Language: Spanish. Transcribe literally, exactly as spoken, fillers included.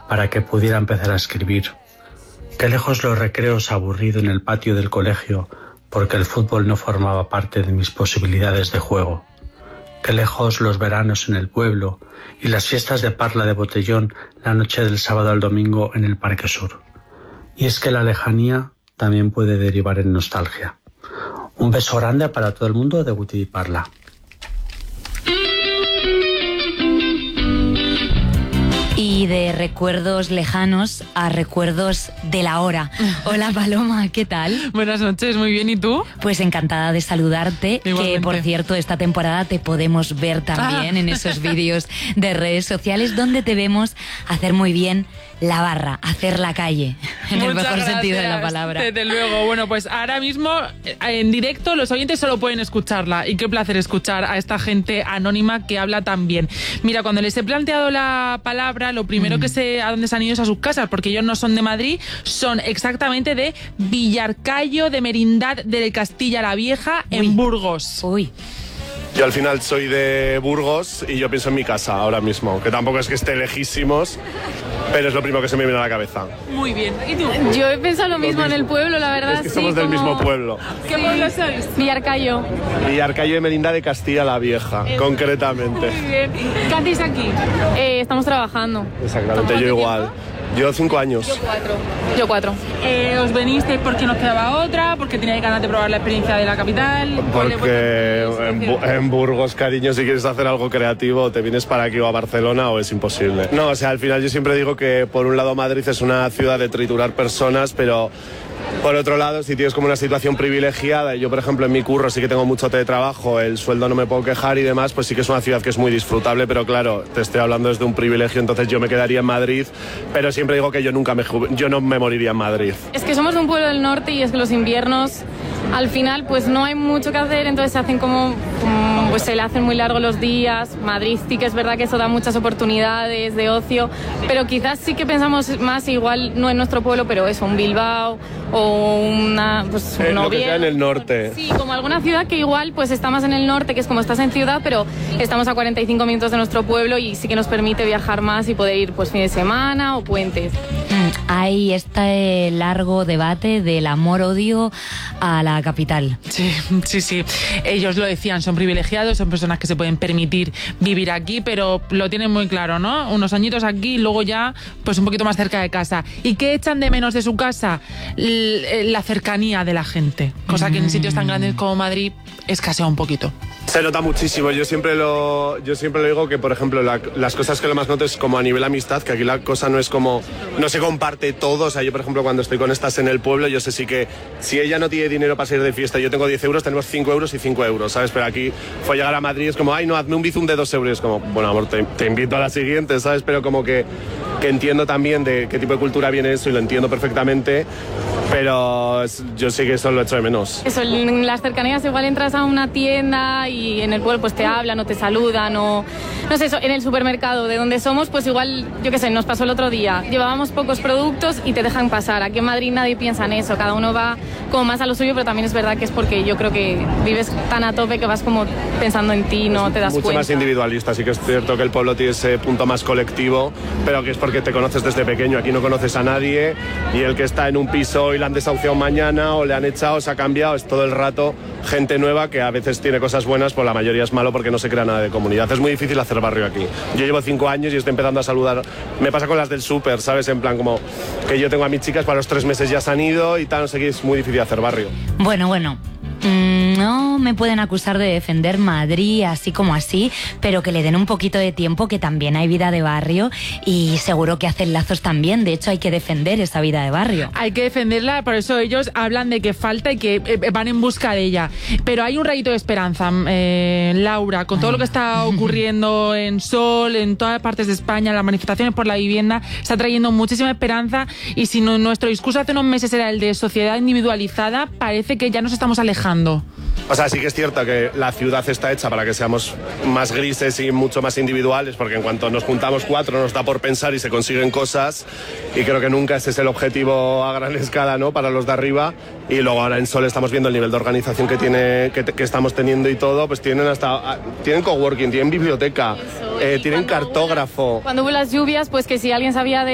para que pudiera empezar a escribir. Qué lejos los recreos aburrido en el patio del colegio porque el fútbol no formaba parte de mis posibilidades de juego. Qué lejos los veranos en el pueblo y las fiestas de parla de botellón la noche del sábado al domingo en el Parque Sur. Y es que la lejanía también puede derivar en nostalgia. Un beso grande para todo el mundo de Guti y Parla. Y de recuerdos lejanos a recuerdos de la hora. Hola Paloma, ¿qué tal? Buenas noches, muy bien, ¿y tú? Pues encantada de saludarte. Igualmente. Que por cierto esta temporada te podemos ver también ah. en esos vídeos de redes sociales donde te vemos hacer muy bien la barra, hacer la calle, en Muchas el mejor gracias, sentido de la palabra. Desde luego, bueno, pues ahora mismo en directo los oyentes solo pueden escucharla y qué placer escuchar a esta gente anónima que habla tan bien. Mira, cuando les he planteado la palabra, lo primero mm. que sé a dónde se han ido es a sus casas, porque ellos no son de Madrid, son exactamente de Villarcayo de Merindad de Castilla la Vieja, Uy. en Burgos. Uy. Yo al final soy de Burgos y yo pienso en mi casa ahora mismo, que tampoco es que esté lejísimos, pero es lo primero que se me viene a la cabeza. Muy bien. ¿Y tú? Yo he pensado lo mismo, lo mismo. en el pueblo, la verdad. Es que sí, somos del como... mismo pueblo. ¿Qué sí. pueblo sois? Villarcayo. Villarcayo de Merindad de Castilla la Vieja, es... concretamente. Muy bien. ¿Qué hacéis aquí? Eh, estamos trabajando. Exactamente, yo igual. Tiempo? Yo cinco años. Yo cuatro. Yo cuatro. Eh, ¿Os venisteis porque nos quedaba otra? ¿Porque teníais ganas de probar la experiencia de la capital? Porque en, en Burgos, cariño, si quieres hacer algo creativo, te vienes para aquí o a Barcelona o es imposible. No, o sea, al final yo siempre digo que por un lado Madrid es una ciudad de triturar personas, pero... Por otro lado, si tienes como una situación privilegiada, yo por ejemplo en mi curro sí que tengo mucho teletrabajo, el sueldo no me puedo quejar y demás, pues sí que es una ciudad que es muy disfrutable, pero claro, te estoy hablando desde un privilegio, entonces yo me quedaría en Madrid, pero siempre digo que yo nunca me yo no me moriría en Madrid. Es que somos un pueblo del norte y es que los inviernos al final pues no hay mucho que hacer, entonces se hacen como, como pues se le hacen muy largos los días. Madrid sí que es verdad que eso da muchas oportunidades de ocio, pero quizás sí que pensamos más igual no en nuestro pueblo, pero eso, un Bilbao o una pues eh, un lo que sea en el norte. Sí, como alguna ciudad que igual pues está más en el norte, que es como estás en ciudad, pero estamos a cuarenta y cinco minutos de nuestro pueblo y sí que nos permite viajar más y poder ir pues fin de semana o puentes. Hay este largo debate del amor-odio a la capital. Sí, sí, sí. Ellos lo decían, son privilegiados, son personas que se pueden permitir vivir aquí, pero lo tienen muy claro, ¿no? Unos añitos aquí, luego ya pues un poquito más cerca de casa. ¿Y qué echan de menos de su casa? La cercanía de la gente, cosa que en sitios tan grandes como Madrid escasea un poquito. Se nota muchísimo, yo siempre lo, yo siempre lo digo que, por ejemplo, la, las cosas que lo más noto es como a nivel amistad, que aquí la cosa no es como, no se comparte todo, o sea, yo por ejemplo cuando estoy con estas en el pueblo, yo sé sí que si ella no tiene dinero para salir de fiesta, yo tengo diez euros, tenemos cinco euros y cinco euros, ¿sabes? Pero aquí fue llegar a Madrid, es como, ay no, hazme un bizum de dos euros, es como, bueno amor, te, te invito a la siguiente, ¿sabes? Pero como que, que entiendo también de qué tipo de cultura viene eso y lo entiendo perfectamente, pero yo sí que eso lo echo de menos. Eso, en las cercanías igual entras a una tienda y en el pueblo pues te hablan o te saludan o no sé, eso, en el supermercado de donde somos pues igual, yo qué sé, nos pasó el otro día, llevábamos pocos productos y te dejan pasar. Aquí en Madrid nadie piensa en eso, cada uno va como más a lo suyo, pero también es verdad que es porque yo creo que vives tan a tope que vas como pensando en ti, no te das mucho cuenta. Mucho más individualista, sí que es cierto que el pueblo tiene ese punto más colectivo, pero que es porque te conoces desde pequeño, aquí no conoces a nadie y el que está en un piso y le han desahuciado mañana o le han echado, se ha cambiado, es todo el rato gente nueva que a veces tiene cosas buenas, pues la mayoría es malo porque no se crea nada de comunidad. Es muy difícil hacer barrio aquí. Yo llevo cinco años y estoy empezando a saludar. Me pasa con las del súper, ¿sabes? En plan como que yo tengo a mis chicas, para los tres meses ya se han ido y tal, no sé qué, es muy difícil hacer barrio. Bueno, bueno. No me pueden acusar de defender Madrid así como así, pero que le den un poquito de tiempo, que también hay vida de barrio y seguro que hacen lazos también. De hecho, hay que defender esa vida de barrio. Hay que defenderla, por eso ellos hablan de que falta y que eh, van en busca de ella. Pero hay un rayito de esperanza, eh, Laura, con todo lo que está ocurriendo en Sol, en todas partes de España, las manifestaciones por la vivienda, está trayendo muchísima esperanza y si no, nuestro discurso hace unos meses era el de sociedad individualizada, parece que ya nos estamos alejando. O sea, sí que es cierto que la ciudad está hecha para que seamos más grises y mucho más individuales, porque en cuanto nos juntamos cuatro nos da por pensar y se consiguen cosas, y creo que nunca ese es el objetivo a gran escala, ¿no?, para los de arriba. Y luego ahora en Sol estamos viendo el nivel de organización que tiene que, que estamos teniendo y todo, pues tienen hasta tienen coworking, tienen biblioteca, eh, tienen cartógrafo. Hubo, cuando hubo las lluvias, pues que si alguien sabía de